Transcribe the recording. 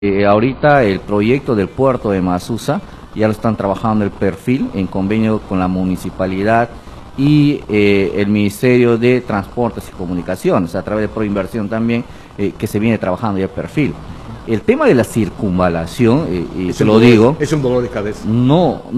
Ahorita el proyecto del puerto de Masusa ya lo están trabajando el perfil en convenio con la municipalidad y el Ministerio de Transportes y Comunicaciones, a través de Proinversión también, que se viene trabajando ya el perfil. El tema de la circunvalación, Es te un lo dolor, digo, es un dolor de cabeza. no